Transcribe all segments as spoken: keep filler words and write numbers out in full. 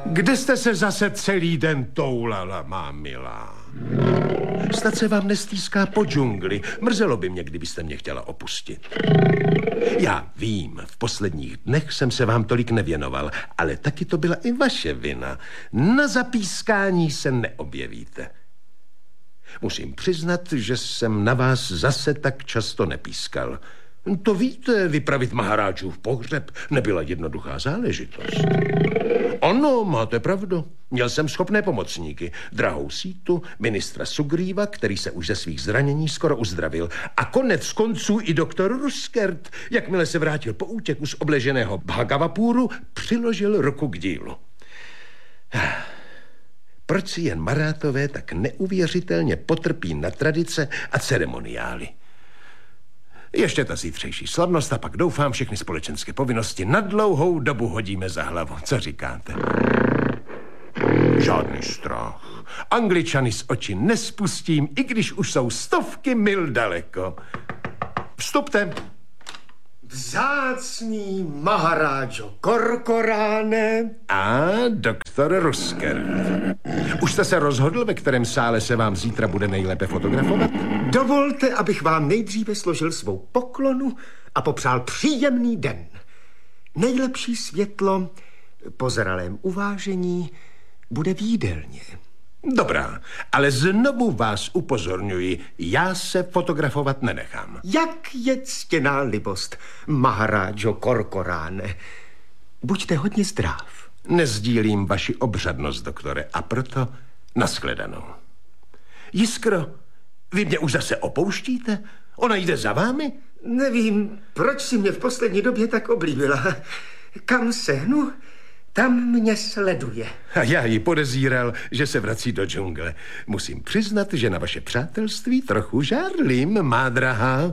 Kde jste se zase celý den toulala, má milá? Snad se vám nestýská po džungli. Mrzelo by mě, kdybyste mě chtěla opustit. Já vím, v posledních dnech jsem se vám tolik nevěnoval, ale taky to byla i vaše vina. Na zapískání se neobjevíte. Musím přiznat, že jsem na vás zase tak často nepískal. To víte, vypravit Maharádžův pohřeb nebyla jednoduchá záležitost. Ano, máte pravdu. Měl jsem schopné pomocníky. Drahou Sítu, ministra Sugríva, který se už ze svých zranění skoro uzdravil. A konec konců i doktor Ruskert, jakmile se vrátil po útěku z obleženého Bhagavapuru, přiložil ruku k dílu. Proč si jen Marátové tak neuvěřitelně potrpí na tradice a ceremoniály? Ještě ta zítřejší slavnost a pak doufám všechny společenské povinnosti na dlouhou dobu hodíme za hlavu. Co říkáte? Žádný strach. Angličany z očí nespustím, i když už jsou stovky mil daleko. Vstupte. Vzácný Maharádžo Korkoráne. A doktor Ruskert. Už jste se rozhodl, ve kterém sále se vám zítra bude nejlépe fotografovat? Dovolte, abych vám nejdříve složil svou poklonu a popřál příjemný den. Nejlepší světlo po zralém uvážení bude v jídelně. Dobrá, ale znovu vás upozorňuji, já se fotografovat nenechám. Jak je ctěná libost, Maharádžo Korkoráne. Buďte hodně zdrav. Nezdílím vaši obřadnost, doktore, a proto nashledanou. Jiskro, vy mě už zase opouštíte? Ona jde za vámi? Nevím, proč si mě v poslední době tak oblíbila. Kam sehnu, tam mě sleduje. A já ji podezíral, že se vrací do džungle. Musím přiznat, že na vaše přátelství trochu žárlím, má drahá.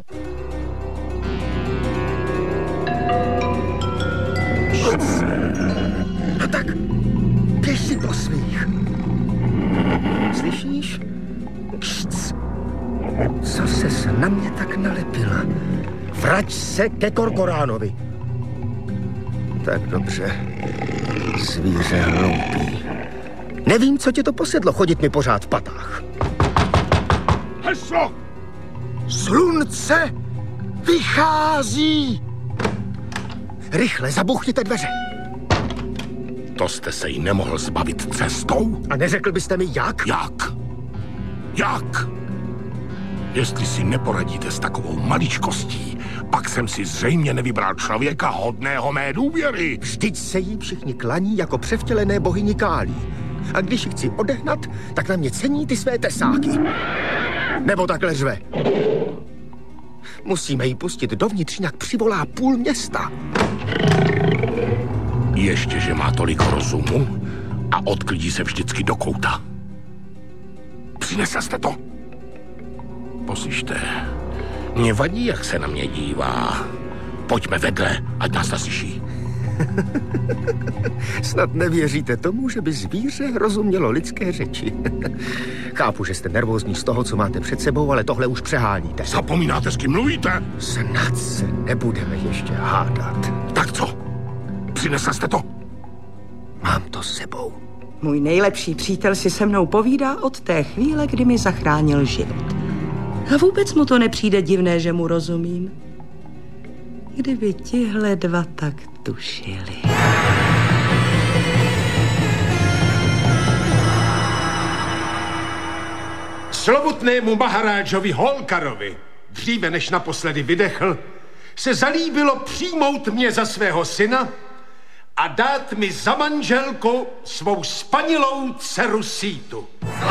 No tak, běž si po svých. Slyšíš? Kšc. Co ses na mě tak nalepila? Vrať se ke Korkoránovi. Tak dobře. Zvíře hloupý. Nevím, co tě to posedlo, chodit mi pořád v patách. Heslo! Slunce vychází! Rychle zabuchněte dveře. To jste se jí nemohl zbavit cestou? A neřekl byste mi jak? Jak? Jak? Jestli si neporadíte s takovou maličkostí, pak jsem si zřejmě nevybral člověka hodného mé důvěry. Vždyť se jí všichni klaní jako převtělené bohyni Kálí. A když ji chci odehnat, tak na mě cení ty své tesáky. Nebo takhle řve. Musíme ji pustit dovnitř, jinak přivolá půl města. Ještě, že má tolik rozumu a odklidí se vždycky do kouta. Přinesl jste to? Poslyšte, mě vadí, jak se na mě dívá. Pojďme vedle, ať nás naslyší. Snad nevěříte tomu, že by zvíře rozumělo lidské řeči. Chápu, že jste nervózní z toho, co máte před sebou, ale tohle už přeháníte. Zapomínáte, s kým mluvíte? Snad se nebudeme ještě hádat. Tak co? Přinesl jste to? Mám to s sebou. Můj nejlepší přítel si se mnou povídá od té chvíle, kdy mi zachránil život. A vůbec mu to nepřijde divné, že mu rozumím. Kdyby tihle dva tak tušili. Slovutnému Maharádžovi Holkarovi, dříve než naposledy vydechl, se zalíbilo přijmout mě za svého syna a dát mi za manželku svou spanilou dceru Sítu.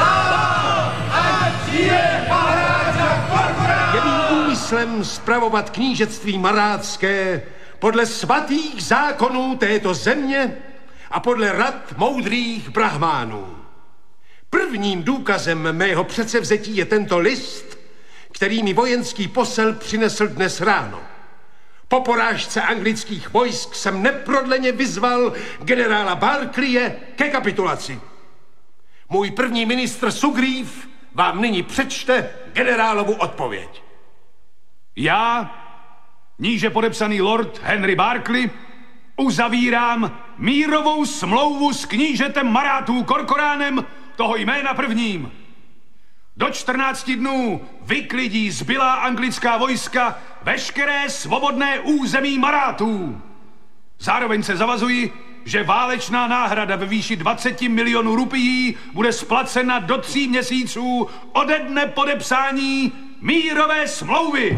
Je mým úmyslem spravovat knížectví marátské podle svatých zákonů této země a podle rad moudrých brahmánů. Prvním důkazem mého předsevzetí je tento list, který mi vojenský posel přinesl dnes ráno. Po porážce anglických vojsk jsem neprodleně vyzval generála Barclaye ke kapitulaci. Můj první ministr Sugrív vám nyní přečte generálovu odpověď. Já, níže podepsaný lord Henry Barclay, Uzavírám mírovou smlouvu s knížetem Marátů Korkoránem toho jména prvním. Do čtrnácti dnů vyklidí zbylá anglická vojska veškeré svobodné území Marátů. Zároveň se zavazuji, že válečná náhrada ve výši dvacet milionů rupií bude splacena do tří měsíců ode dne podepsání mírové smlouvy.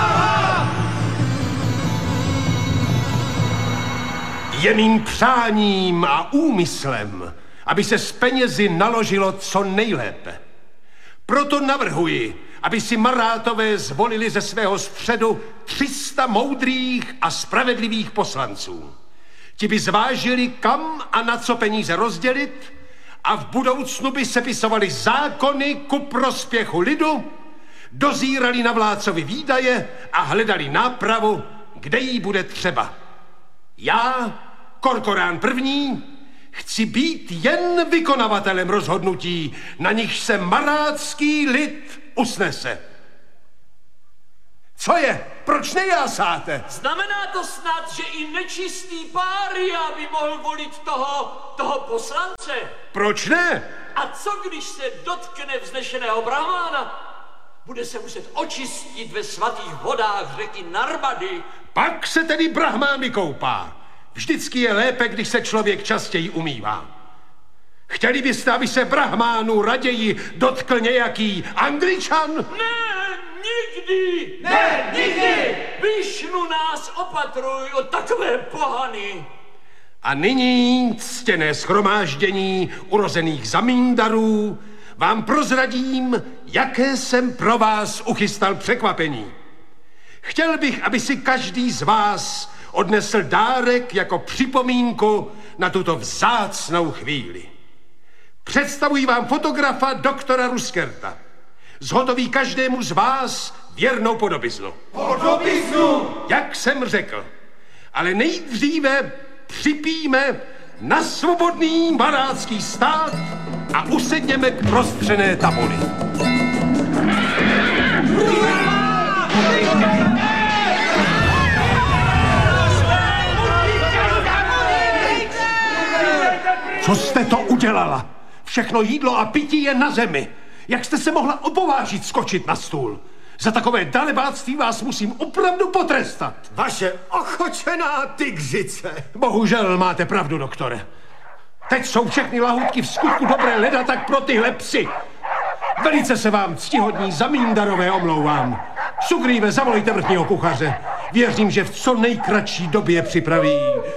Je mým přáním a úmyslem, aby se s penězi naložilo co nejlépe. Proto navrhuji, aby si Marátové zvolili ze svého středu tři sta moudrých a spravedlivých poslanců. Ti by zvážili, kam a na co peníze rozdělit a v budoucnu by sepisovali zákony ku prospěchu lidu, dozírali na vládcovi výdaje a hledali nápravu, kde jí bude třeba. Já, Korkorán první, chci být jen vykonavatelem rozhodnutí, na nichž se marátský lid usnese. Co je? Proč nejásáte? Znamená to snad, že i nečistý pária by mohl volit toho, toho poslance? Proč ne? A co když se dotkne vznešeného brahmána? Bude se muset očistit ve svatých vodách řeky Narmady. Pak se tedy brahmán vykoupá. Vždycky je lépe, když se člověk častěji umývá. Chtěli byste, aby se brahmánů raději dotkl nějaký Angličan? Ne, nikdy! Ne, nikdy! Višnu nás opatruj od takové pohany. A nyní, ctěné shromáždění urozených zamíndarů, vám prozradím, jaké jsem pro vás uchystal překvapení. Chtěl bych, aby si každý z vás odnesl dárek jako připomínku na tuto vzácnou chvíli. Představuji vám fotografa doktora Ruskerta. Zhotoví každému z vás věrnou podobiznu. Podobiznu! Jak jsem řekl. Ale nejdříve připijme na svobodný marátský stát a usedněme k prostřené tabuli. Co jste to udělala? Všechno jídlo a pití je na zemi. Jak jste se mohla opovážit skočit na stůl? Za takové dalebáctví vás musím opravdu potrestat. Vaše ochočená tygřice. Bohužel máte pravdu, doktore. Teď jsou všechny lahůdky v skutku dobré leda, tak pro tyhle psy. Velice se vám, ctihodní zamíndarové, omlouvám. Sugrýve, zavolejte vrchního kuchaře. Věřím, že v co nejkratší době připraví...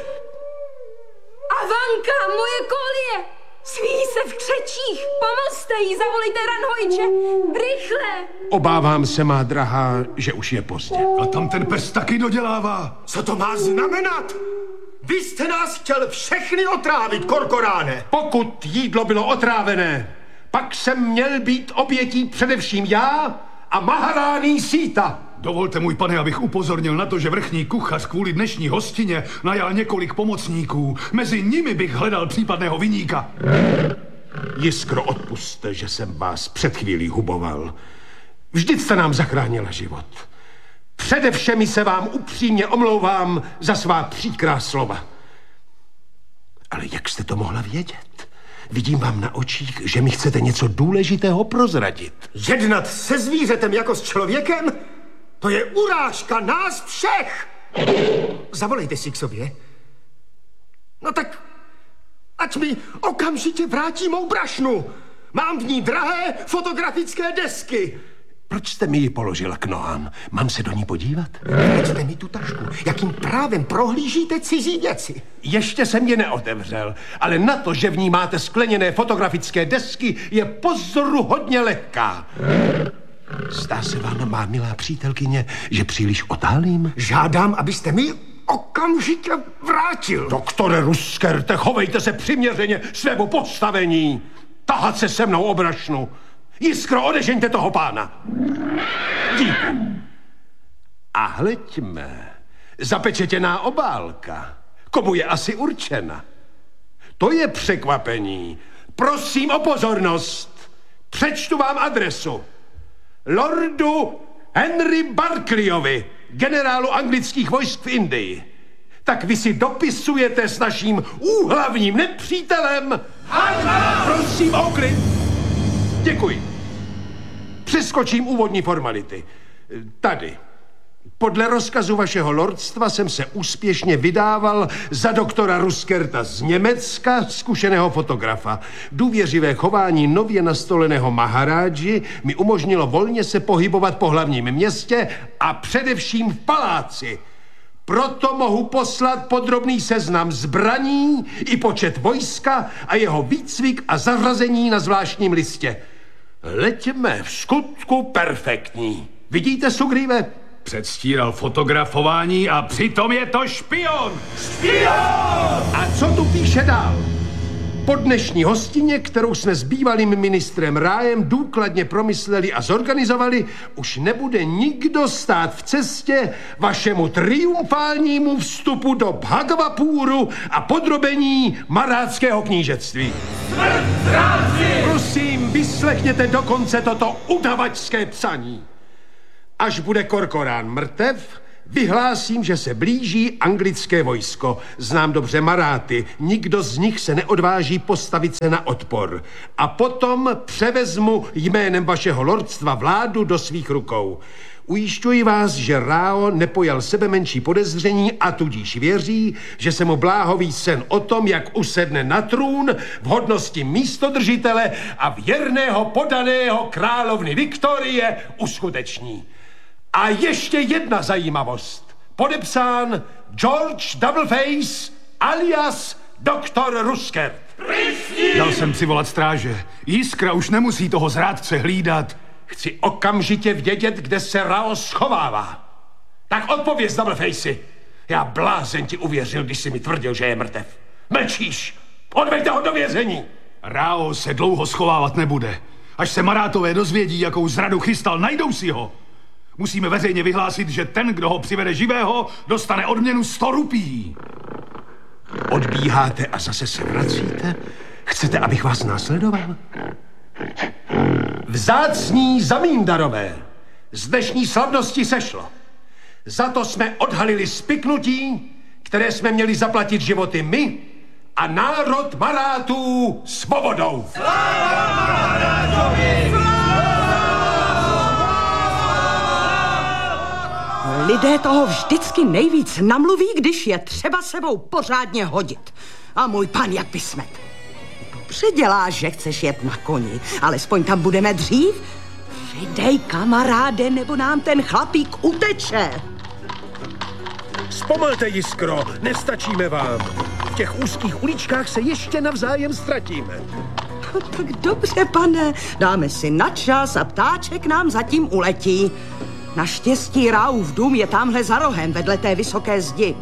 Avanka, moje kolie! Svíjí se v křečích! Pomozte jí, zavolejte ranhojče! Rychle! Obávám se, má drahá, že už je pozdě. A tam ten pes taky dodělává. Co to má znamenat? Vy jste nás chtěl všechny otrávit, Korkoráne. Pokud jídlo bylo otrávené, pak jsem měl být obětí především já a Maharáný Síta. Dovolte, můj pane, abych upozornil na to, že vrchní kuchař kvůli dnešní hostině najal několik pomocníků. Mezi nimi bych hledal případného viníka. Jiskro, odpusťte, že jsem vás před chvílí huboval. Vždyť jste nám zachránila život. Především se vám upřímně omlouvám za svá příkrá slova. Ale jak jste to mohla vědět? Vidím vám na očích, že mi chcete něco důležitého prozradit. Jednat se zvířetem jako s člověkem? To je urážka nás všech! Zavolejte si k sobě. No tak, ať mi okamžitě vrátí mou brašnu. Mám v ní drahé fotografické desky. Proč jste mi ji položila k nohám? Mám se do ní podívat? Dejte mi tu tašku. Jakým právem prohlížíte cizí věci? Ještě jsem je neotevřel, ale na to, že v ní máte skleněné fotografické desky, je pozoruhodně lehká. Zdá se vám, má milá přítelkyně, že příliš otálím? Žádám, abyste mi okamžitě vrátil. Doktore Ruskerte, chovejte se přiměřeně svému postavení. Tahat se se mnou o brašnu. Jiskro, odežeňte toho pána. Díky. A hleďme, zapečetěná obálka. Komu je asi určena? To je překvapení. Prosím o pozornost. Přečtu vám adresu. Lordu Henry Barclayovi, generálu anglických vojsk v Indii. Tak vy si dopisujete s naším úhlavním nepřítelem? Prosím o klid. Děkuji. Přeskočím úvodní formality. Tady. Podle rozkazu vašeho lordstva jsem se úspěšně vydával za doktora Ruskerta z Německa, zkušeného fotografa. Důvěřivé chování nově nastoleného maharaji mi umožnilo volně se pohybovat po hlavním městě a především v paláci. Proto mohu poslat podrobný seznam zbraní i počet vojska a jeho výcvik a zařazení na zvláštním listě. Leďme v skutku perfektní. Vidíte, Sugrive? Předstíral fotografování a přitom je to špion! Špion! A co tu píše dál? Po dnešní hostině, kterou jsme s bývalým ministrem Rájem důkladně promysleli a zorganizovali, už nebude nikdo stát v cestě vašemu triumfálnímu vstupu do Bhagavapuru a podrobení marátského knížectví. Smrt zráci! Prosím, vyslechněte dokonce toto udavačské psaní. Až bude Korkorán mrtev, vyhlásím, že se blíží anglické vojsko. Znám dobře Maráty, nikdo z nich se neodváží postavit se na odpor. A potom převezmu jménem vašeho lordstva vládu do svých rukou. Ujišťuji vás, že Rao nepojal sebe menší podezření a tudíž věří, že se mu bláhový sen o tom, jak usedne na trůn v hodnosti místodržitele a věrného podaného královny Viktorie uskuteční. A ještě jedna zajímavost. Podepsán George Doubleface alias doktor Ruskert. Dal jsem přivolat stráže. Jiskra už nemusí toho zrádce hlídat. Chci okamžitě vědět, kde se Rao schovává. Tak odpověz, Doublefacey. Já blázen ti uvěřil, když jsi mi tvrdil, že je mrtev. Mlčíš. Odveďte ho do vězení. Rao se dlouho schovávat nebude. Až se Marátové dozvědí, jakou zradu chystal, najdou si ho. Musíme veřejně vyhlásit, že ten, kdo ho přivede živého, dostane odměnu sto rupí. Odbíháte a zase se vracíte? Chcete, abych vás následoval? Vzácní zamíndarové, z dnešní slavnosti sešlo. Za to jsme odhalili spiknutí, které jsme měli zaplatit životy my a národ Marátů svobodou. Sláva Marátovi! Lidé toho vždycky nejvíc namluví, když je třeba sebou pořádně hodit. A můj pán jak Bismet. Dobře děláš, že chceš jet na koni, alespoň tam budeme dřív. Vydej, kamaráde, nebo nám ten chlapík uteče. Zpomalte, Jiskro, nestačíme vám. V těch úzkých uličkách se ještě navzájem ztratíme. No, tak dobře, pane, dáme si na čas a ptáček nám zatím uletí. Naštěstí Raův dům je tamhle za rohem, vedle té vysoké zdi.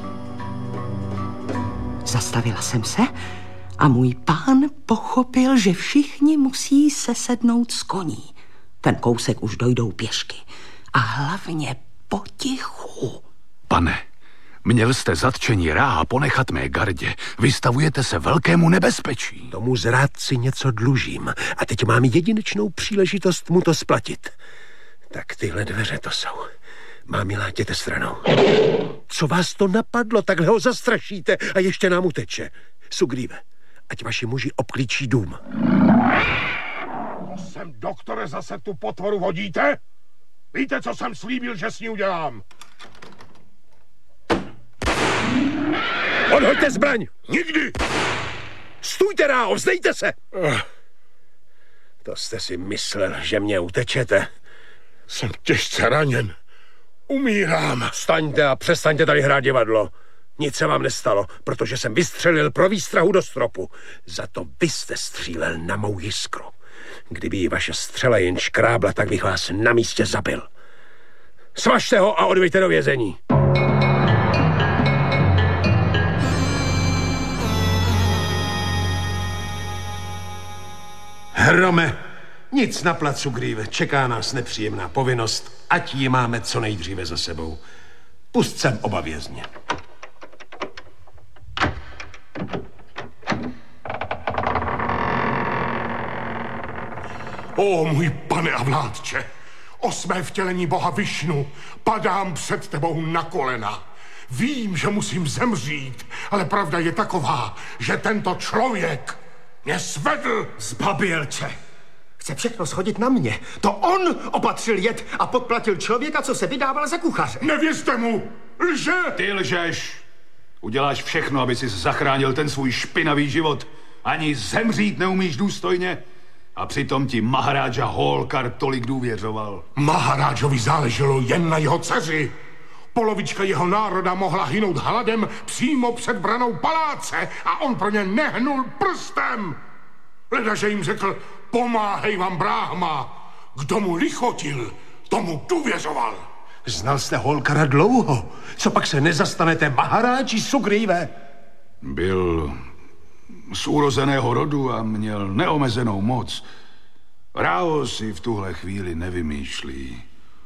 Zastavila jsem se a můj pán pochopil, že všichni musí sesednout z koní. Ten kousek už dojdou pěšky. A hlavně potichu. Pane, měl jste zatčení Ráha ponechat mé gardě. Vystavujete se velkému nebezpečí. Tomu zrádci něco dlužím a teď mám jedinečnou příležitost mu to splatit. Tak tyhle dveře to jsou. Mámi, látěte stranou. Co vás to napadlo? Takhle ho zastrašíte a ještě nám uteče. Sugrive, ať vaši muži obklíčí dům. To sem, doktore, zase tu potvoru hodíte? Víte, co jsem slíbil, že s ní udělám? Odhoďte zbraň! Nikdy! Stůjte, Rao, vzdejte se! To jste si myslel, že mě utečete. Jsem těžce raněn. Umírám. Staňte a přestaňte tady hrát divadlo. Nic se vám nestalo, protože jsem vystřelil pro výstrahu do stropu. Za to vy jste střílel na mou Jiskru. Kdyby ji vaše střela jen škrábla, tak bych vás na místě zabil. Svažte ho a odveďte do vězení. Hrome, nic na placu Grieve, čeká nás nepříjemná povinnost, ať ji máme co nejdříve za sebou. Pust sem oba vězně. O, můj pane a vládče, osmé vtělení boha Višnu, padám před tebou na kolena. Vím, že musím zemřít, ale pravda je taková, že tento člověk mě svedl. Zbabělče. Chce všechno shodit na mě. To on opatřil jed a podplatil člověka, co se vydával za kuchaře. Nevěřte mu! Lže! Ty lžeš. Uděláš všechno, aby si zachránil ten svůj špinavý život. Ani zemřít neumíš důstojně. A přitom ti Maharaja Holkar tolik důvěřoval. Maharážovi záleželo jen na jeho dceři. Polovička jeho národa mohla hynout hladem přímo před branou paláce a on pro ně nehnul prstem. Ledaže jim řekl, pomáhej vám Bráhma. Kdo mu lichotil, tomu důvěřoval. Znal jste Holkara dlouho. Co pak se nezastanete Maharáči Sugríve? Byl z urozeného rodu a měl neomezenou moc. Rao si v tuhle chvíli nevymýšlí.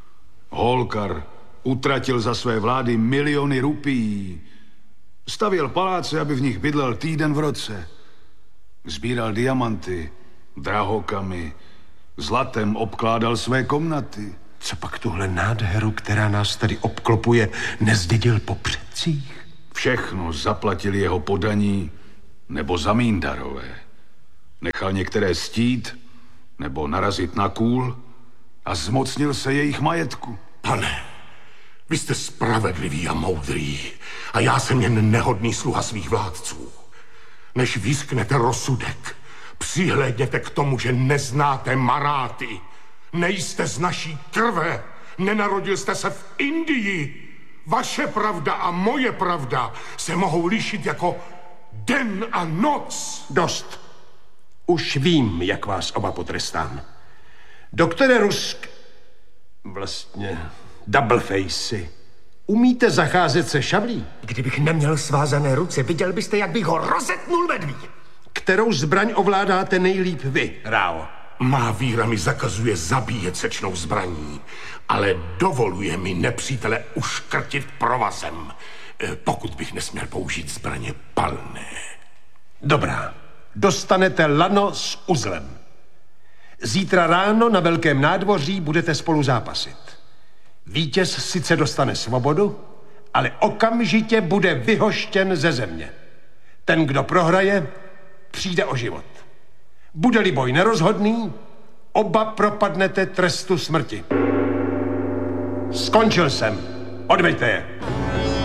Holkar utratil za své vlády miliony rupií. Stavěl paláce, aby v nich bydlel týden v roce. Sbíral diamanty, drahokamy, zlatem obkládal své komnaty. Co pak tuhle nádheru, která nás tady obklopuje, nezdědil po předcích? Všechno zaplatili jeho podaní nebo zamíndarové. Nechal některé stít nebo narazit na kůl a zmocnil se jejich majetku. Pane, vy jste spravedlivý a moudrý a já jsem jen nehodný sluha svých vládců. Než vysknete rozsudek, přihlédněte k tomu, že neznáte Maráty. Nejste z naší krve, nenarodil jste se v Indii. Vaše pravda a moje pravda se mohou lišit jako den a noc. Dost. Už vím, jak vás oba potrestám. Doktore Rusk, vlastně doublefacey, umíte zacházet se šablí? Kdybych neměl svázané ruce, viděl byste, jak bych ho rozetnul vedví. Kterou zbraň ovládáte nejlíp vy, Rao? Má víra mi zakazuje zabíjet sečnou zbraní, ale dovoluje mi nepřítele uškrtit provazem, pokud bych nesměl použít zbraně palné. Dobrá. Dostanete lano s uzlem. Zítra ráno na Velkém nádvoří budete spolu zápasit. Vítěz sice dostane svobodu, ale okamžitě bude vyhoštěn ze země. Ten, kdo prohraje, přijde o život. Bude-li boj nerozhodný, oba propadnete trestu smrti. Skončil jsem. Odveďte je.